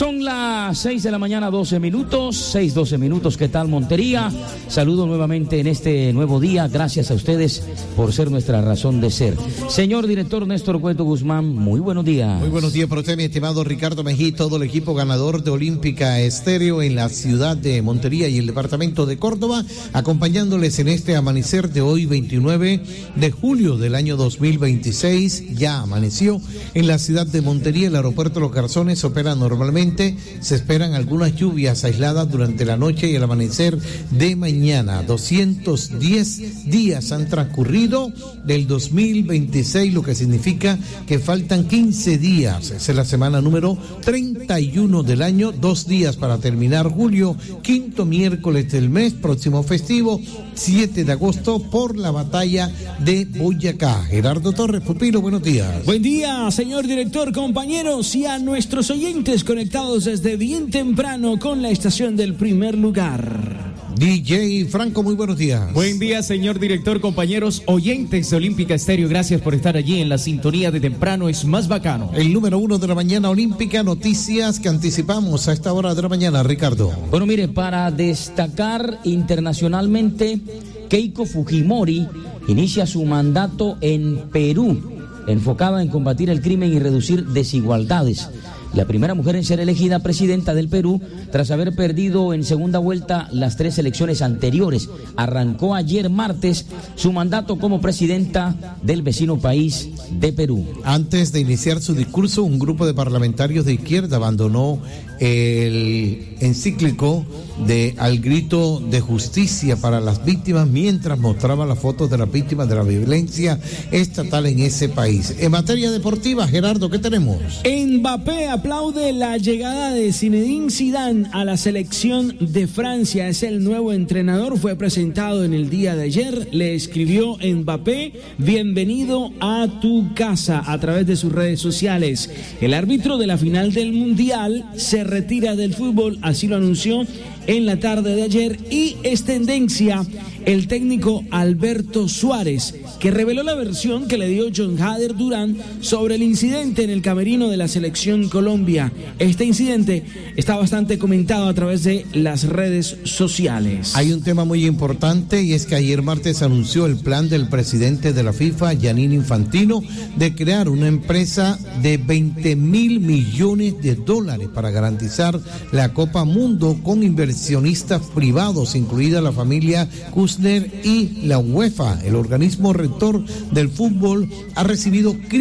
Son las 6 de la mañana, 12 minutos, 6:12 minutos. ¿Qué tal, Montería? Saludo nuevamente en este nuevo día. Gracias a ustedes por ser nuestra razón de ser. Señor director Néstor Cueto Guzmán, muy buenos días. Muy buenos días para usted, mi estimado Ricardo Mejía, todo el equipo ganador de Olímpica Estéreo en la ciudad de Montería y el departamento de Córdoba, acompañándoles en este amanecer de hoy, 29 de julio del año 2026. Ya amaneció en la ciudad de Montería. El aeropuerto Los Garzones opera normalmente. Se esperan algunas lluvias aisladas durante la noche y el amanecer de mañana. 210 días han transcurrido del 2026, lo que significa que faltan 15 días. Es la semana número 31 del año, 2 días para terminar julio, quinto miércoles del mes, próximo festivo, 7 de agosto, por la batalla de Boyacá. Gerardo Torres, Pupilo, buenos días. Buen día, señor director, compañeros, y a nuestros oyentes conectados desde bien temprano con la estación del primer lugar. DJ Franco, muy buenos días. Buen día, señor director, compañeros, oyentes de Olímpica Estéreo. Gracias por estar allí en la sintonía de temprano, es más bacano. El número 1 de la mañana olímpica, noticias que anticipamos a esta hora de la mañana, Ricardo. Bueno, mire, para destacar internacionalmente, Keiko Fujimori inicia su mandato en Perú, enfocada en combatir el crimen y reducir desigualdades. La primera mujer en ser elegida presidenta del Perú tras haber perdido en segunda vuelta las 3 elecciones anteriores. Arrancó ayer martes su mandato como presidenta del vecino país de Perú. Antes de iniciar su discurso, un grupo de parlamentarios de izquierda abandonó el encíclico de Al grito de justicia para las víctimas mientras mostraba las fotos de las víctimas de la violencia estatal en ese país. En materia deportiva, Gerardo, ¿qué tenemos? Mbappé aplaude la llegada de Zinedine Zidane a la selección de Francia. Es el nuevo entrenador, fue presentado en el día de ayer. Le escribió Mbappé: bienvenido a tu casa, a través de sus redes sociales. El árbitro de la final del Mundial se retira del fútbol, así lo anunció en la tarde de ayer, y es tendencia el técnico Alberto Suárez, que reveló la versión que le dio John Hader Durán sobre el incidente en el camerino de la selección Colombia. Este incidente está bastante comentado a través de las redes sociales. Hay un tema muy importante, y es que ayer martes anunció el plan del presidente de la FIFA, Gianni Infantino, de crear una empresa de 20.000 millones de dólares para garantizar la Copa Mundo con inversionistas privados, incluida la familia Kushner y la UEFA. El organismo rector del fútbol ha recibido